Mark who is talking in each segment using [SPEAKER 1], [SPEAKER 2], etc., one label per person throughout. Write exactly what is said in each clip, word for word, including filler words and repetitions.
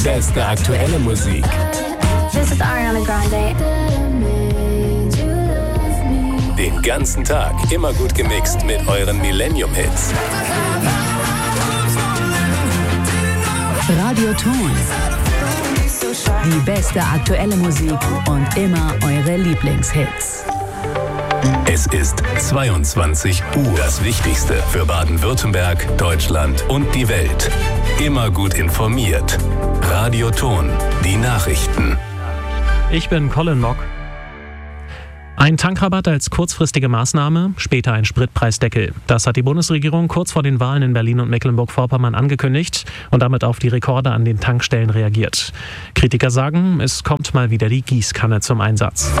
[SPEAKER 1] Beste aktuelle Musik.
[SPEAKER 2] This is Ariana Grande.
[SPEAKER 1] Den ganzen Tag immer gut gemixt mit euren Millennium-Hits.
[SPEAKER 3] Radioton. Die beste aktuelle Musik und immer eure Lieblingshits.
[SPEAKER 1] Es ist zweiundzwanzig Uhr. Das Wichtigste für Baden-Württemberg, Deutschland und die Welt. Immer gut informiert. Radioton. Die Nachrichten.
[SPEAKER 4] Ich bin Colin Mock. Ein Tankrabatt als kurzfristige Maßnahme, später ein Spritpreisdeckel. Das hat die Bundesregierung kurz vor den Wahlen in Berlin und Mecklenburg-Vorpommern angekündigt und damit auf die Rekorde an den Tankstellen reagiert. Kritiker sagen, es kommt mal wieder die Gießkanne zum Einsatz.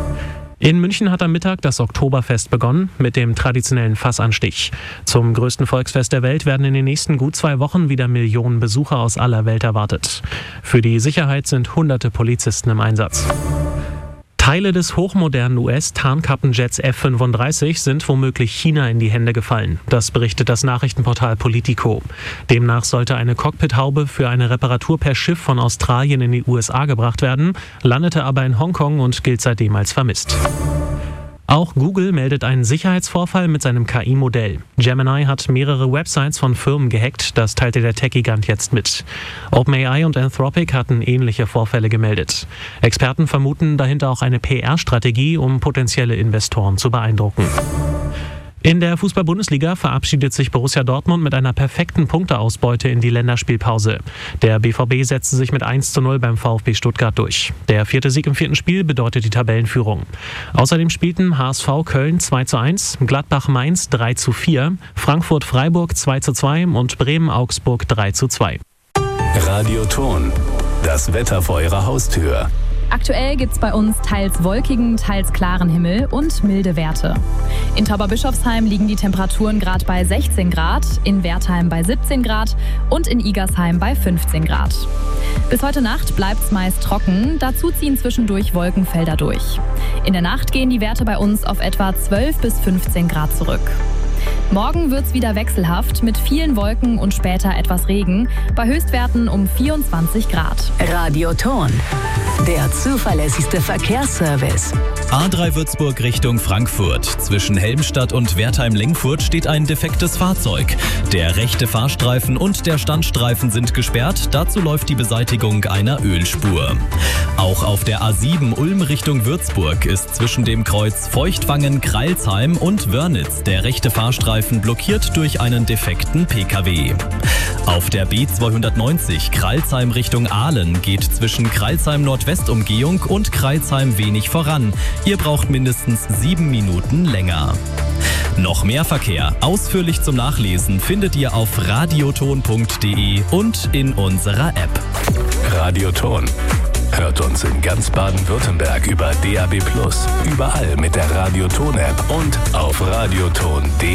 [SPEAKER 4] In München hat am Mittag das Oktoberfest begonnen mit dem traditionellen Fassanstich. Zum größten Volksfest der Welt werden in den nächsten gut zwei Wochen wieder Millionen Besucher aus aller Welt erwartet. Für die Sicherheit sind hunderte Polizisten im Einsatz. Teile des hochmodernen U S-Tarnkappenjets F fünfunddreißig sind womöglich China in die Hände gefallen. Das berichtet das Nachrichtenportal Politico. Demnach sollte eine Cockpithaube für eine Reparatur per Schiff von Australien in die U S A gebracht werden, landete aber in Hongkong und gilt seitdem als vermisst. Auch Google meldet einen Sicherheitsvorfall mit seinem K I-Modell. Gemini hat mehrere Websites von Firmen gehackt, das teilte der Tech-Gigant jetzt mit. OpenAI und Anthropic hatten ähnliche Vorfälle gemeldet. Experten vermuten dahinter auch eine P R-Strategie, um potenzielle Investoren zu beeindrucken. In der Fußball-Bundesliga verabschiedet sich Borussia Dortmund mit einer perfekten Punkteausbeute in die Länderspielpause. Der B V B setzte sich mit eins zu null beim VfB Stuttgart durch. Der vierte Sieg im vierten Spiel bedeutet die Tabellenführung. Außerdem spielten H S V Köln zwei zu eins, Gladbach Mainz drei zu vier, Frankfurt Freiburg zwei zu zwei und Bremen Augsburg drei zu zwei.
[SPEAKER 1] Radioton. Das Wetter vor eurer Haustür.
[SPEAKER 5] Aktuell gibt's bei uns teils wolkigen, teils klaren Himmel und milde Werte. In Tauberbischofsheim liegen die Temperaturen gerade bei sechzehn Grad, in Wertheim bei siebzehn Grad und in Igersheim bei fünfzehn Grad. Bis heute Nacht bleibt's meist trocken, dazu ziehen zwischendurch Wolkenfelder durch. In der Nacht gehen die Werte bei uns auf etwa zwölf bis fünfzehn Grad zurück. Morgen wird's wieder wechselhaft mit vielen Wolken und später etwas Regen, bei Höchstwerten um vierundzwanzig Grad.
[SPEAKER 3] Radioton. Der zuverlässigste Verkehrsservice.
[SPEAKER 6] A drei Würzburg Richtung Frankfurt. Zwischen Helmstadt und Wertheim-Lengfurt steht ein defektes Fahrzeug. Der rechte Fahrstreifen und der Standstreifen sind gesperrt. Dazu läuft die Beseitigung einer Ölspur. Auch auf der A sieben Ulm Richtung Würzburg ist zwischen dem Kreuz Feuchtwangen-Kreilsheim und Wörnitz der rechte Fahrstreifen blockiert durch einen defekten P K W. Auf der B zweihundertneunzig Kreilsheim Richtung Aalen geht zwischen Kreilsheim Nordwestumgehung und Kreilsheim wenig voran. Ihr braucht mindestens sieben Minuten länger. Noch mehr Verkehr, ausführlich zum Nachlesen, findet ihr auf radioton punkt de und in unserer App.
[SPEAKER 1] Radioton. Hört uns in ganz Baden-Württemberg über D A B plus, überall mit der Radioton-App und auf radioton punkt de.